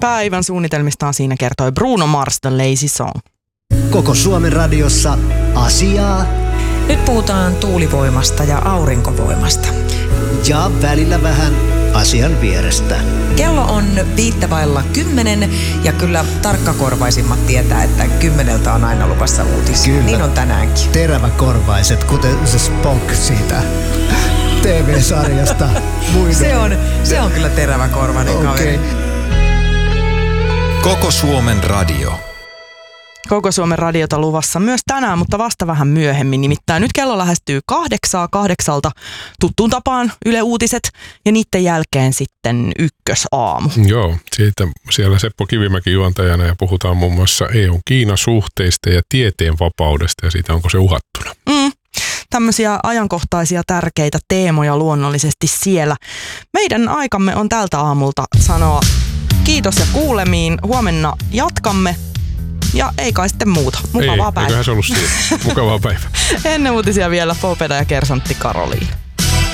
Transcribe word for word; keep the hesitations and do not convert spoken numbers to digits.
Päivän suunnitelmistaan siinä kertoi Bruno Mars The Lazy Song. Koko Suomen radiossa asiaa. Nyt puhutaan tuulivoimasta ja aurinkovoimasta. Ja välillä vähän asian vierestä. Kello on viittävailla kymmenen ja kyllä tarkkakorvaisimmat tietää, että kymmeneltä on aina luvassa uutisia. Kyllä. Niin on tänäänkin. Teräväkorvaiset, kuten se Spock siitä T V-sarjasta. Se on, se on kyllä teräväkorvainen okay. kaveri. Koko Suomen radio. Koko Suomen radiota luvassa myös tänään, mutta vasta vähän myöhemmin. Nimittäin nyt kello lähestyy kahdeksaa kahdeksalta tuttuun tapaan Yle Uutiset ja niiden jälkeen sitten ykkösaamu. Joo, siitä siellä Seppo Kivimäki juontajana ja puhutaan muun muassa E U-Kiina-suhteista ja tieteen vapaudesta ja siitä onko se uhattuna. Mm. Tämmöisiä ajankohtaisia tärkeitä teemoja luonnollisesti siellä. Meidän aikamme on tältä aamulta sanoa kiitos ja kuulemiin. Huomenna jatkamme. Ja ei kai sitten muuta. Mukavaa ei, päivää. Eiköhän se ollut siinä. Mukavaa päivää. Ennen uutisia vielä Popeda ja kersantti Karoliin.